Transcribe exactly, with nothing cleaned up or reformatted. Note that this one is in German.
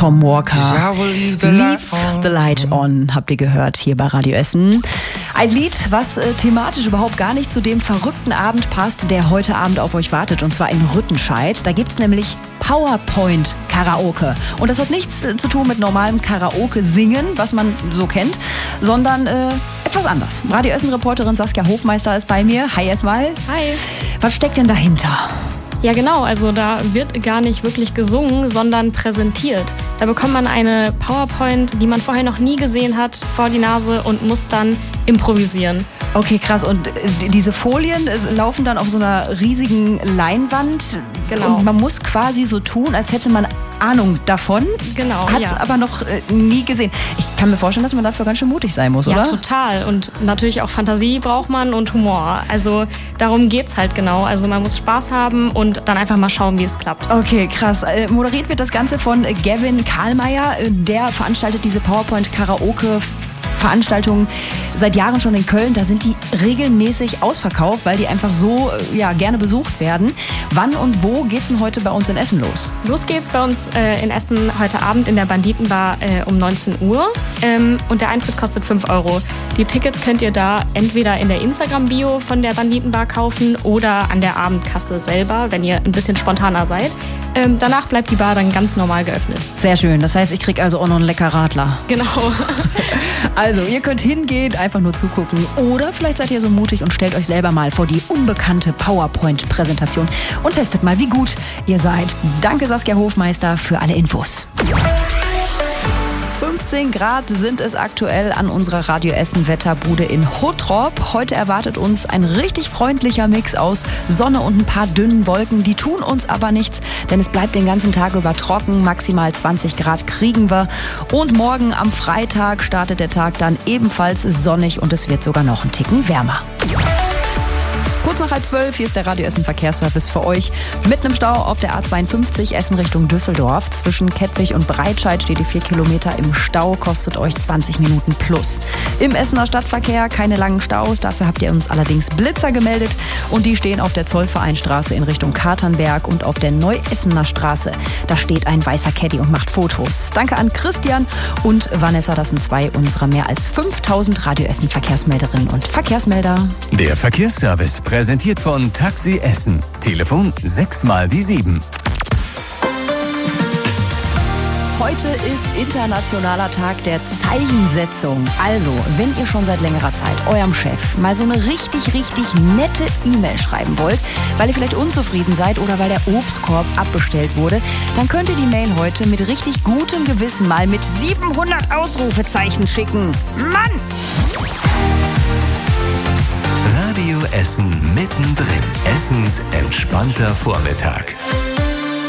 Tom Walker. Leave the light on, habt ihr gehört hier bei Radio Essen. Ein Lied, was äh, thematisch überhaupt gar nicht zu dem verrückten Abend passt, der heute Abend auf euch wartet, und zwar in Rüttenscheid. Da gibt's nämlich PowerPoint-Karaoke. Und das hat nichts äh, zu tun mit normalem Karaoke-Singen, was man so kennt, sondern äh, etwas anders. Radio Essen-Reporterin Saskia Hofmeister ist bei mir. Hi erstmal. Hi. Was steckt denn dahinter? Ja genau, also da wird gar nicht wirklich gesungen, sondern präsentiert. Da bekommt man eine PowerPoint, die man vorher noch nie gesehen hat, vor die Nase und muss dann improvisieren. Okay, krass. Und diese Folien laufen dann auf so einer riesigen Leinwand. Genau. Und man muss quasi so tun, als hätte man Ahnung davon. Genau, Hat es ja. aber noch äh, nie gesehen. Ich kann mir vorstellen, dass man dafür ganz schön mutig sein muss, ja, oder? Ja, total. Und natürlich auch Fantasie braucht man und Humor. Also darum geht's halt genau. Also man muss Spaß haben und dann einfach mal schauen, wie es klappt. Okay, krass. Äh, moderiert wird das Ganze von Gavin Karlmeier. Der veranstaltet diese PowerPoint-Karaoke Veranstaltungen seit Jahren schon in Köln. Da sind die regelmäßig ausverkauft, weil die einfach so ja, gerne besucht werden. Wann und wo geht's denn heute bei uns in Essen los? Los geht's bei uns äh, in Essen heute Abend in der Banditenbar äh, um neunzehn Uhr. Ähm, und der Eintritt kostet fünf Euro. Die Tickets könnt ihr da entweder in der Instagram-Bio von der Banditenbar kaufen oder an der Abendkasse selber, wenn ihr ein bisschen spontaner seid. Ähm, danach bleibt die Bar dann ganz normal geöffnet. Sehr schön. Das heißt, ich krieg also auch noch einen lecker Radler. Genau. Also, ihr könnt hingehen, einfach nur zugucken. Oder vielleicht seid ihr so mutig und stellt euch selber mal vor die unbekannte PowerPoint-Präsentation und testet mal, wie gut ihr seid. Danke, Saskia Hofmeister, für alle Infos. fünfzehn Grad sind es aktuell an unserer Radio Essen Wetterbude in Hottrop. Heute erwartet uns ein richtig freundlicher Mix aus Sonne und ein paar dünnen Wolken. Die tun uns aber nichts, denn es bleibt den ganzen Tag über trocken. Maximal zwanzig Grad kriegen wir. Und morgen am Freitag startet der Tag dann ebenfalls sonnig und es wird sogar noch einen Ticken wärmer. Kurz nach halb zwölf, hier ist der Radio Essen Verkehrsservice für euch. Mit einem Stau auf der A zweiundfünfzig Essen Richtung Düsseldorf. Zwischen Kettwig und Breitscheid steht ihr vier Kilometer im Stau, kostet euch zwanzig Minuten plus. Im Essener Stadtverkehr keine langen Staus, dafür habt ihr uns allerdings Blitzer gemeldet. Und die stehen auf der Zollvereinstraße in Richtung Katernberg und auf der Neuessener Straße. Da steht ein weißer Caddy und macht Fotos. Danke an Christian und Vanessa, das sind zwei unserer mehr als fünftausend Radio Essen Verkehrsmelderinnen und Verkehrsmelder. Der Verkehrsservice präsentiert von Taxi Essen. Telefon sechs mal die sieben. Heute ist internationaler Tag der Zeichensetzung. Also, wenn ihr schon seit längerer Zeit eurem Chef mal so eine richtig, richtig nette E-Mail schreiben wollt, weil ihr vielleicht unzufrieden seid oder weil der Obstkorb abbestellt wurde, dann könnt ihr die Mail heute mit richtig gutem Gewissen mal mit siebenhundert Ausrufezeichen schicken. Mann! Radio Essen mittendrin. Essens entspannter Vormittag.